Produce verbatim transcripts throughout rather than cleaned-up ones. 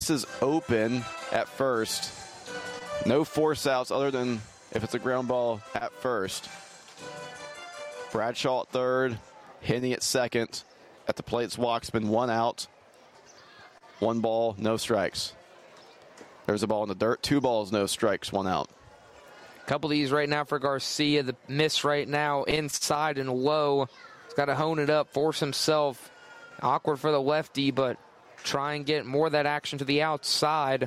Is open at first. No force outs other than if it's a ground ball at first. Bradshaw at third, Henney at second. At the plate, it's Waxman, one out. One ball, no strikes. There's a ball in the dirt. Two balls, no strikes, one out. A couple of these right now for Garcia. The miss right now inside and low. He's got to hone it up, force himself. Awkward for the lefty, but try and get more of that action to the outside.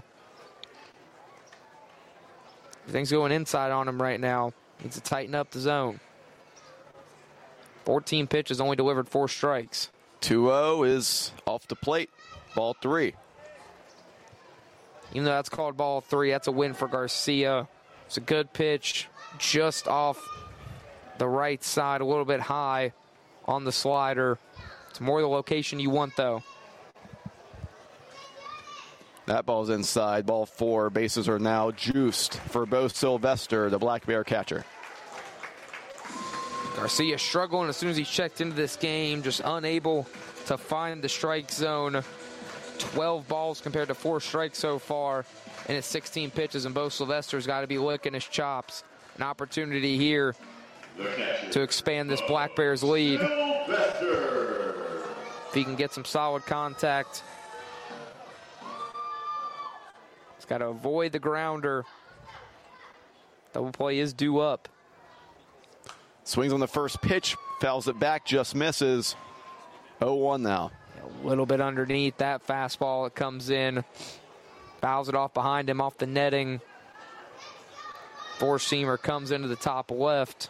Everything's going inside on him right now. Needs to tighten up the zone. fourteen pitches, only delivered four strikes. two oh is off the plate. Ball three. Even though that's called ball three, that's a win for Garcia. It's a good pitch, just off the right side, a little bit high on the slider. It's more the location you want, though. That ball's inside. Ball four. Bases are now juiced for Bo Sylvester, the Black Bear catcher. Garcia struggling as soon as he checked into this game, just unable to find the strike zone. twelve balls compared to four strikes so far, and it's sixteen pitches, and Bo Sylvester's got to be licking his chops. An opportunity here to expand this Black Bears lead. If he can get some solid contact. He's got to avoid the grounder. Double play is due up. Swings on the first pitch, fouls it back, just misses. oh one now. A little bit underneath that fastball. It comes in. Fouls it off behind him, off the netting. Four-seamer comes into the top left.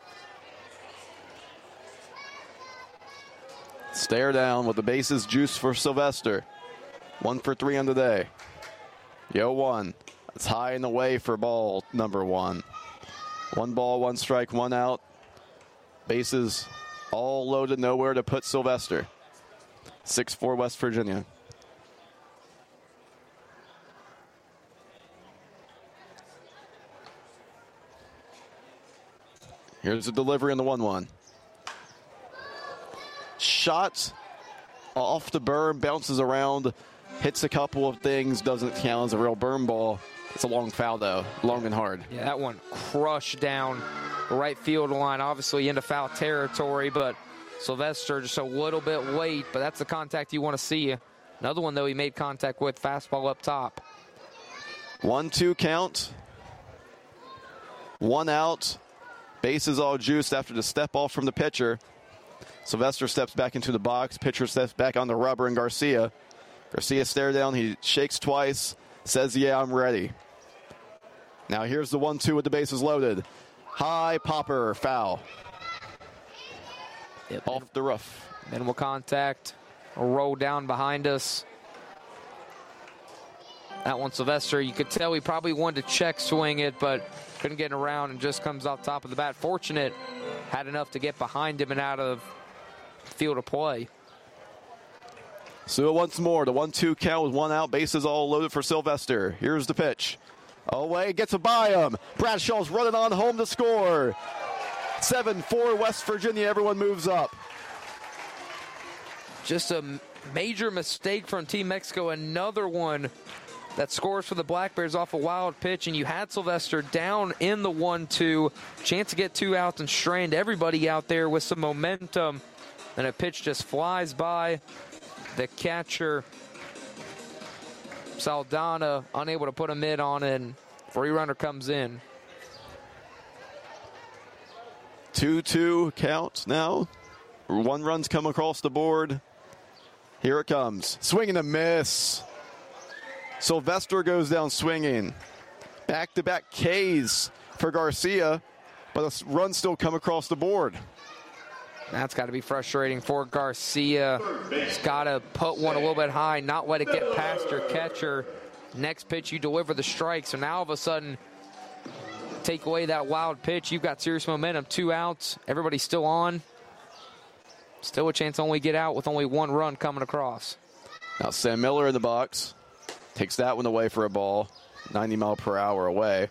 Stare down with the bases juiced for Sylvester. One for three on the day. Yo one. It's high and away for ball number one. One ball, one strike, one out. Bases all loaded, nowhere to put Sylvester. six four West Virginia. Here's the delivery on the one one. Shot off the berm, bounces around, hits a couple of things, doesn't count as a real berm ball. It's a long foul, though, long and hard. Yeah, that one crushed down the right field line, obviously into foul territory, but Sylvester just a little bit late, but that's the contact you want to see. Another one, though, he made contact with, fastball up top. one two count. One out. Bases all juiced after the step off from the pitcher. Sylvester steps back into the box. Pitcher steps back on the rubber, and Garcia. Garcia stare down. He shakes twice. Says, yeah, I'm ready. Now here's the one two with the bases loaded. High popper, foul. Yep. Off the roof. Minimal contact. A roll down behind us. That one, Sylvester, you could tell he probably wanted to check swing it, but couldn't get around and just comes off top of the bat. Fortunate, had enough to get behind him and out of field of play. So once more, the one two count with one out, bases all loaded for Sylvester. Here's the pitch. Away, gets it by him. Bradshaw's running on home to score. seven four West Virginia, everyone moves up. Just a major mistake from Team Mexico. Another one that scores for the Black Bears off a wild pitch, and you had Sylvester down in the one two. Chance to get two outs and strained everybody out there with some momentum. And a pitch just flies by. The catcher, Saldana, unable to put a mid on it, and free runner comes in. two two count now. One run's come across the board. Here it comes. Swing and a miss. Sylvester goes down swinging. Back-to-back Ks for Garcia, but a run still come across the board. That's got to be frustrating for Garcia. He's got to put one a little bit high, not let it get past your catcher. Next pitch, you deliver the strike. So now all of a sudden, take away that wild pitch. You've got serious momentum. Two outs. Everybody's still on. Still a chance to only get out with only one run coming across. Now Sam Miller in the box. Takes that one away for a ball. ninety mile per hour away.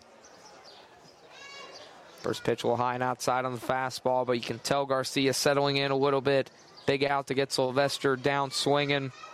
First pitch a little high and outside on the fastball, but you can tell Garcia settling in a little bit. Big out to get Sylvester down swinging.